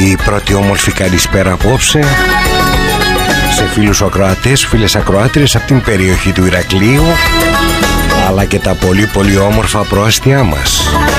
Η πρώτη όμορφη καλησπέρα απόψε σε φίλους ακροατές, φίλες ακροάτριες από την περιοχή του Ηρακλείου, αλλά και τα πολύ πολύ όμορφα προάστια μας.